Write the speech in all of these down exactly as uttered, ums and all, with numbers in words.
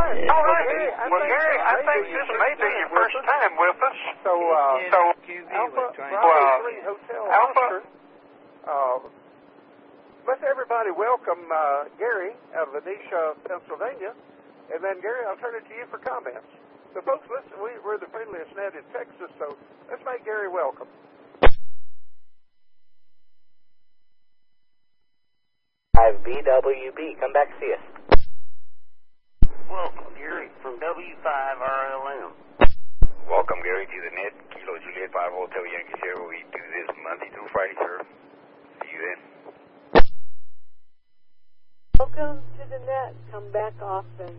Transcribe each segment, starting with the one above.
All right. Well, Gary, I think this may be your first time with us. So, uh, so Alpha Bravo three Hotel Alpha. Uh, let's everybody welcome uh, Gary out of Venetia, Pennsylvania, and then Gary, I'll turn it to you for comments. So, folks, listen, we, we're the friendliest net in Texas, so let's make Gary welcome. five B W B, come back see us. Welcome, Gary, from W five R L M. Welcome, Gary, to the net. Kilo Juliet five Hotel Yankee Sierra. We do this Monday through Friday, sir. See you then. Welcome to the net. Come back often.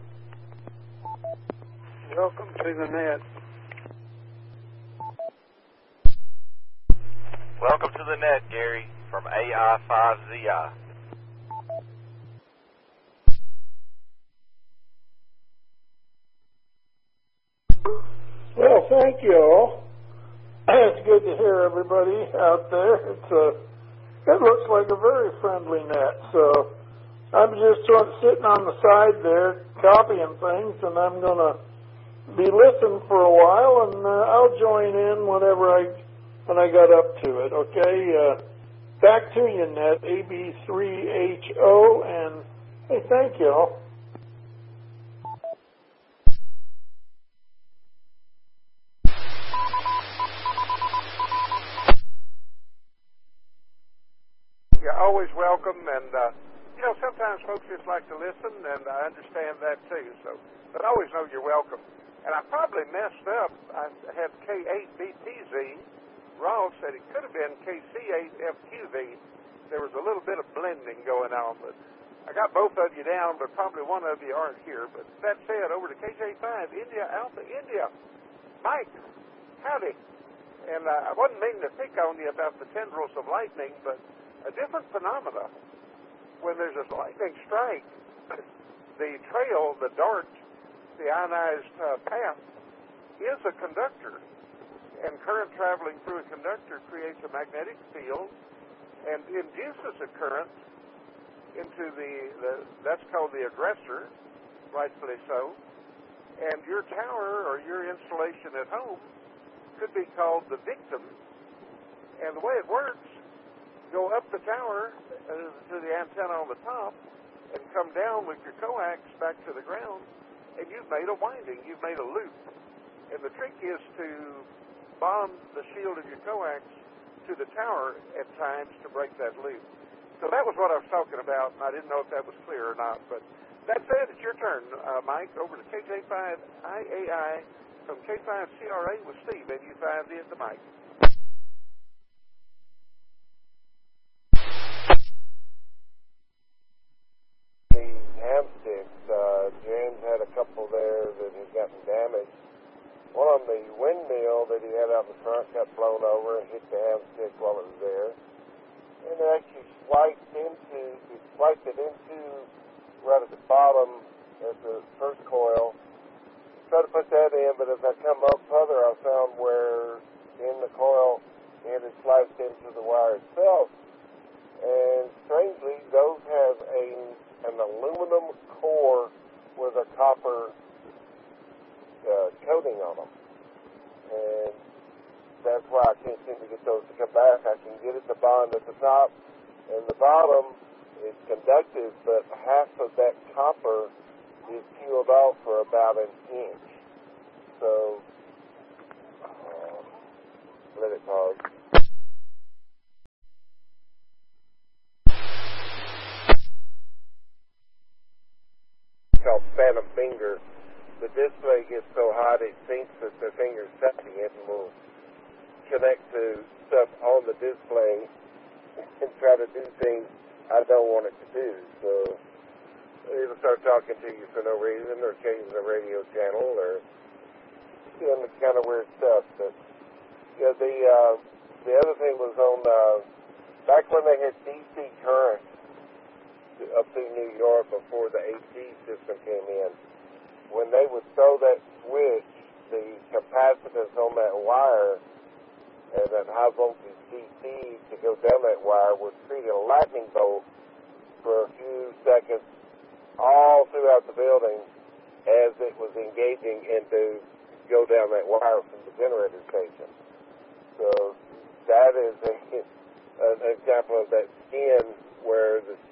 Welcome to the net. Welcome to the net, Gary, from A I five Z I. Well, thank you all. It's good to hear everybody out there. It's a, it looks like a very friendly net. So I'm just sort of sitting on the side there copying things, and I'm going to be listening for a while, and uh, I'll join in whenever I when I got up to it. Okay, uh, back to you, net A B three H O, and hey, thank you all. Always welcome, and uh, you know, sometimes folks just like to listen, and I understand that too. So, but I always know you're welcome. And I probably messed up. I had K eight B T Z. Rolf said it could have been K C eight F Q V. There was a little bit of blending going on, but I got both of you down, but probably one of you aren't here. But that said, over to K J five India Alpha India. Mike, howdy. And uh, I wasn't meaning to pick on you about the tendrils of lightning, but a different phenomena. When there's a lightning strike, the trail, the dart, the ionized uh, path is a conductor, and current traveling through a conductor creates a magnetic field and induces a current into the, the that's called the aggressor, rightfully so, and your tower or your installation at home could be called the victim. And the way it works, go up the tower uh, to the antenna on the top and come down with your coax back to the ground, and you've made a winding, you've made a loop. And the trick is to bond the shield of your coax to the tower at times to break that loop. So that was what I was talking about, and I didn't know if that was clear or not. But that said, it's your turn, uh, Mike, over to K J five I A I from K five C R A with Steve, and you five D at the mic. Hamsticks, uh, James had a couple there that had gotten damaged. One on the windmill that he had out in the front got blown over and hit the hamstick while it was there. And it actually swiped into, he swiped it into right at the bottom at the first coil. Tried to put that in, but as I come up further, I found where in the coil it had sliced into the wire itself. And strangely, those have a an aluminum core with a copper uh, coating on them. And that's why I can't seem to get those to come back. I can get it to bond at the top and the bottom is conductive, but half of that copper is peeled off for about an inch. So, uh, let it pause. Called phantom finger. The display gets so hot it thinks that the finger's touching it and will connect to stuff on the display and try to do things I don't want it to do. So it'll start talking to you for no reason or changing the radio channel or doing the kind of weird stuff. But yeah, the uh, the other thing was on uh, back when they had D C current up through New York before the A C system came in. When they would throw that switch, the capacitance on that wire and that high voltage D C to go down that wire would create a lightning bolt for a few seconds all throughout the building as as it was engaging into go down that wire from the generator station. So that is a, an example of that skin where the